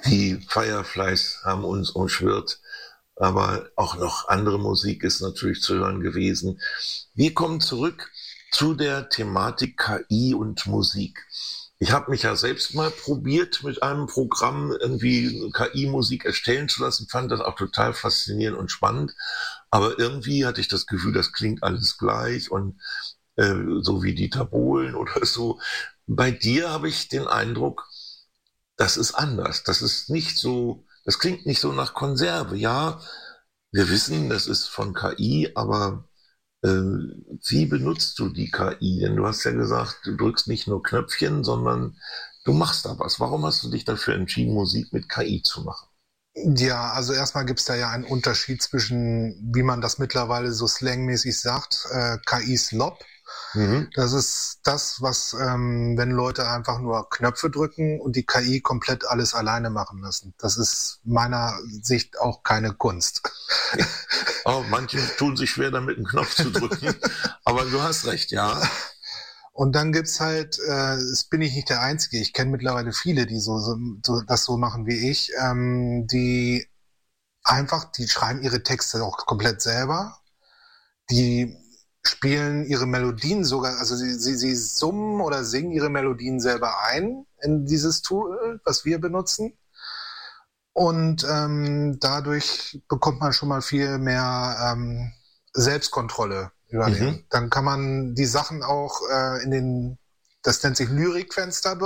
Die Fireflies haben uns umschwirrt, aber auch noch andere Musik ist natürlich zu hören gewesen. Wir kommen zurück zu der Thematik KI und Musik. Ich habe mich ja selbst mal probiert, mit einem Programm irgendwie KI-Musik erstellen zu lassen, fand das auch total faszinierend und spannend, aber irgendwie hatte ich das Gefühl, das klingt alles gleich und so wie Dieter Bohlen oder so. Bei dir habe ich den Eindruck, das ist anders. Das ist nicht so, das klingt nicht so nach Konserve. Ja, wir wissen, das ist von KI, aber äh, wie benutzt du die KI? Denn du hast ja gesagt, du drückst nicht nur Knöpfchen, sondern du machst da was. Warum hast du dich dafür entschieden, Musik mit KI zu machen? Ja, also erstmal gibt's da ja einen Unterschied zwischen, wie man das mittlerweile so slangmäßig sagt, KI-Slop. Mhm. Das ist das, was, wenn Leute einfach nur Knöpfe drücken und die KI komplett alles alleine machen lassen. Das ist meiner Sicht auch keine Kunst. Oh, manche tun sich schwer damit, einen Knopf zu drücken, aber du hast recht, ja. Und dann gibt's halt, es bin ich nicht der Einzige, ich kenne mittlerweile viele, die das so machen wie ich, die einfach, die schreiben ihre Texte auch komplett selber, die spielen ihre Melodien sogar, also sie summen oder singen ihre Melodien selber ein in dieses Tool, was wir benutzen. Und dadurch bekommt man schon mal viel mehr Selbstkontrolle über Mhm. den. Dann kann man die Sachen auch das nennt sich Lyrikfenster